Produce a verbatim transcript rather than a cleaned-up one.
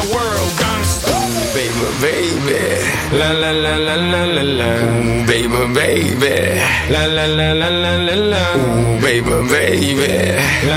world, gangsta. Ooh, baby, baby. La la la la la la la. Ooh, baby, baby. La la la la la la la. Ooh, baby, baby. La